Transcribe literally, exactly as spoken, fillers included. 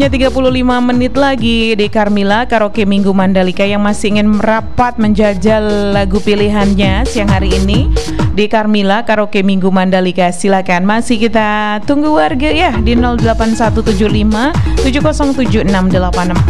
tiga puluh lima menit lagi di Carmila Karaoke Minggu Mandalika. Yang masih ingin merapat menjajal lagu pilihannya siang hari ini di Carmila Karaoke Minggu Mandalika, silakan. Masih kita tunggu warga ya di nol delapan satu tujuh lima tujuh nol tujuh enam delapan enam.